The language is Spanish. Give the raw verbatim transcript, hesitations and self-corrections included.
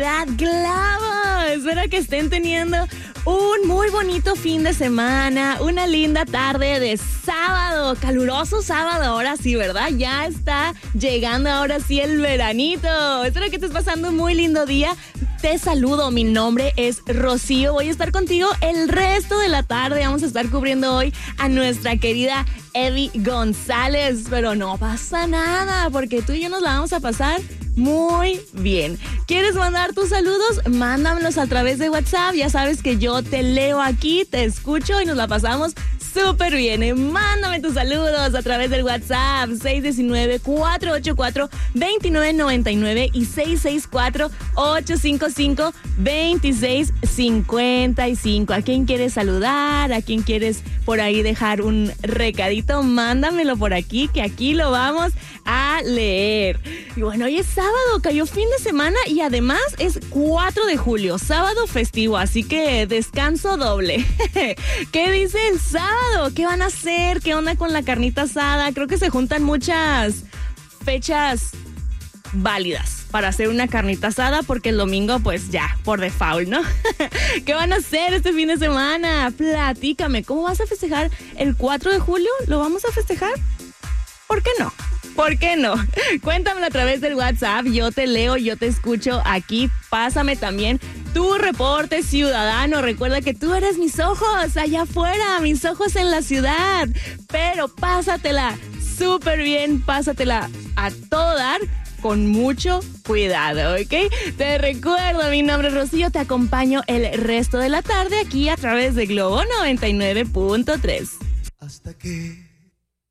comunidad Glavo. Espero que estén teniendo un muy bonito fin de semana, una linda tarde de sábado, caluroso sábado, ahora sí, ¿verdad? Ya está llegando ahora sí el veranito. Espero que estés pasando un muy lindo día. Te saludo, mi nombre es Rocío, voy a estar contigo el resto de la tarde. Vamos a estar cubriendo hoy a nuestra querida Eddie González, pero no pasa nada porque tú y yo nos la vamos a pasar muy bien. ¿Quieres mandar tus saludos? Mándamelos a través de WhatsApp. Ya sabes que yo te leo aquí, te escucho y nos la pasamos súper bien. Mándame tus saludos a través del WhatsApp seis uno nueve, cuatro ocho cuatro, dos nueve nueve nueve y seis seis cuatro, ocho cinco cinco, dos seis cinco cinco. ¿A quién quieres saludar? ¿A quién quieres por ahí dejar un recadito? Mándamelo por aquí, que aquí lo vamos a leer. Y bueno, hoy es sábado, cayó fin de semana y además es cuatro de julio, sábado festivo, así que descanso doble. ¿Qué dice el sábado? ¿Qué van a hacer? ¿Qué onda con la carnita asada? Creo que se juntan muchas fechas válidas para hacer una carnita asada porque el domingo pues ya, por default, ¿no? ¿Qué van a hacer este fin de semana? Platícame, ¿cómo vas a festejar el cuatro de julio? ¿Lo vamos a festejar? ¿Por qué no? ¿Por qué no? Cuéntamelo a través del WhatsApp, yo te leo, yo te escucho aquí. Pásame también tu reporte ciudadano. Recuerda que tú eres mis ojos allá afuera, mis ojos en la ciudad. Pero pásatela súper bien, pásatela a todo dar con mucho cuidado, ¿ok? Te recuerdo, mi nombre es Rocío, te acompaño el resto de la tarde aquí a través de Globo noventa y nueve punto tres. Hasta que